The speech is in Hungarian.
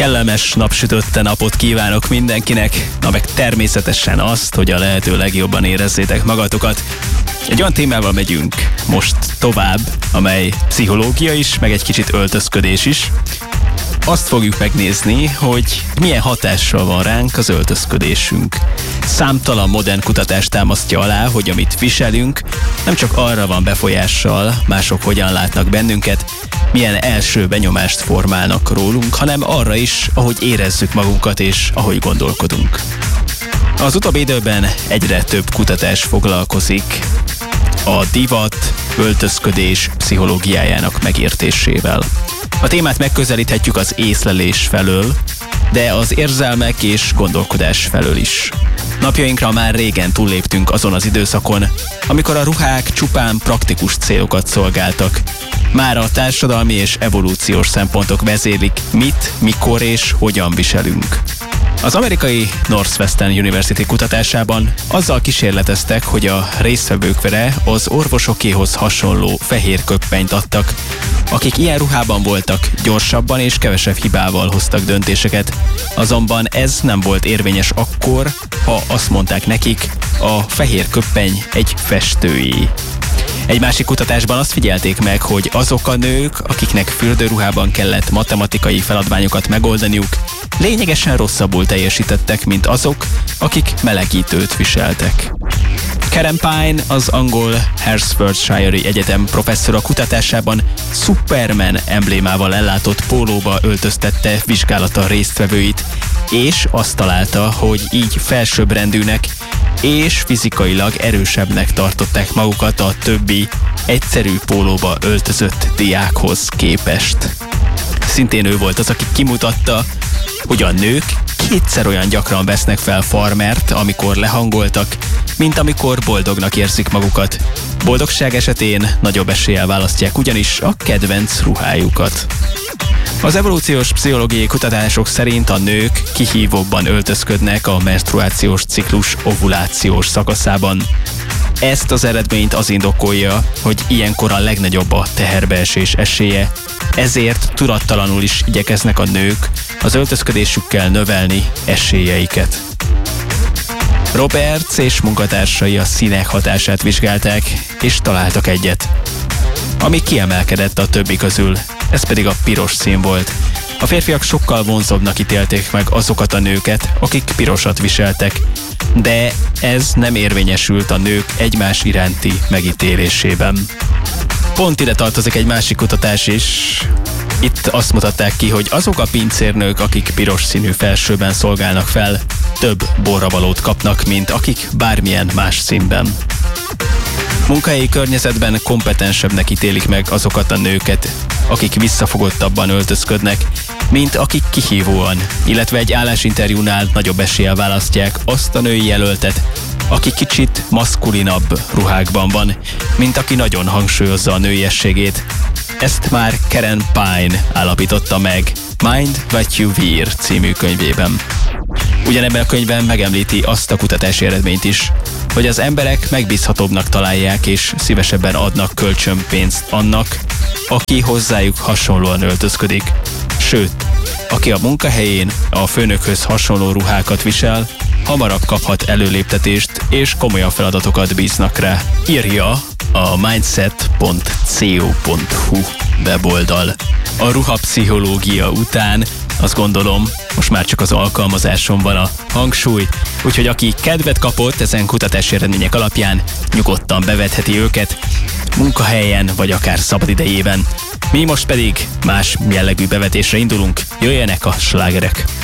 Kellemes napsütötte napot kívánok mindenkinek, na meg természetesen azt, hogy a lehető legjobban érezzétek magatokat. Egy olyan témával megyünk most tovább, amely pszichológia is, meg egy kicsit öltözködés is. Azt fogjuk megnézni, hogy milyen hatással van ránk az öltözködésünk. Számtalan modern kutatás támasztja alá, hogy amit viselünk, nem csak arra van befolyással, mások hogyan látnak bennünket, milyen első benyomást formálnak rólunk, hanem arra is, ahogy érezzük magunkat és ahogy gondolkodunk. Az utóbbi időben egyre több kutatás foglalkozik a divat, öltözködés pszichológiájának megértésével. A témát megközelíthetjük az észlelés felől, de az érzelmek és gondolkodás felől is. Napjainkra már régen túlléptünk azon az időszakon, amikor a ruhák csupán praktikus célokat szolgáltak. Már a társadalmi és evolúciós szempontok vezérlik, mit, mikor és hogyan viselünk. Az amerikai Northwestern University kutatásában azzal kísérleteztek, hogy a résztvevőkre az orvosokéhoz hasonló fehér köppenyt adtak. Akik ilyen ruhában voltak, gyorsabban és kevesebb hibával hoztak döntéseket, azonban ez nem volt érvényes akkor, ha azt mondták nekik, a fehér köppeny egy festőjé. Egy másik kutatásban azt figyelték meg, hogy azok a nők, akiknek fürdőruhában kellett matematikai feladványokat megoldaniuk, lényegesen rosszabbul teljesítettek, mint azok, akik melegítőt viseltek. Karen Pine, az angol Hertfordshire-i Egyetem professzora kutatásában Superman emblémával ellátott pólóba öltöztette vizsgálata résztvevőit, és azt találta, hogy így felsőbbrendűnek és fizikailag erősebbnek tartották magukat a többi egyszerű pólóba öltözött diákhoz képest. Szintén ő volt az, aki kimutatta, hogy a nők kétszer olyan gyakran vesznek fel farmert, amikor lehangoltak, mint amikor boldognak érzik magukat. Boldogság esetén nagyobb eséllyel választják ugyanis a kedvenc ruhájukat. Az evolúciós pszichológiai kutatások szerint a nők kihívóbban öltözködnek a menstruációs ciklus ovulációs szakaszában. Ezt az eredményt az indokolja, hogy ilyenkor a legnagyobb a teherbeesés esélye, ezért tudattalanul is igyekeznek a nők az öltözködésükkel növelni esélyeiket. Roberts és munkatársai a színek hatását vizsgálták, és találtak egyet, ami kiemelkedett a többi közül, ez pedig a piros szín volt. A férfiak sokkal vonzóbbnak ítélték meg azokat a nőket, akik pirosat viseltek, de ez nem érvényesült a nők egymás iránti megítélésében. Pont ide tartozik egy másik kutatás is. Itt azt mutatták ki, hogy azok a pincérnők, akik piros színű felsőben szolgálnak fel, több borravalót kapnak, mint akik bármilyen más színben. Munkahelyi környezetben kompetensebbnek ítélik meg azokat a nőket, akik visszafogottabban öltözködnek, mint akik kihívóan, illetve egy állásinterjúnál nagyobb eséllyel választják azt a női jelöltet, aki kicsit maszkulinabb ruhákban van, mint aki nagyon hangsúlyozza a nőiességét. Ezt már Karen Pine állapította meg Mind What You Wear című könyvében. Ugyanebben a könyvben megemlíti azt a kutatási eredményt is, hogy az emberek megbízhatóbbnak találják és szívesebben adnak kölcsönpénzt annak, aki hozzájuk hasonlóan öltözködik. Sőt, aki a munkahelyén a főnökhöz hasonló ruhákat visel, hamarabb kaphat előléptetést és komolyabb feladatokat bíznak rá, írja a mindset.co.hu weboldal. A ruhapszichológia után azt gondolom, most már csak az alkalmazáson van a hangsúly, úgyhogy aki kedvet kapott ezen kutatási eredmények alapján, nyugodtan bevetheti őket munkahelyen vagy akár szabadidejében. Mi most pedig más jellegű bevetésre indulunk, jöjjenek a slágerek!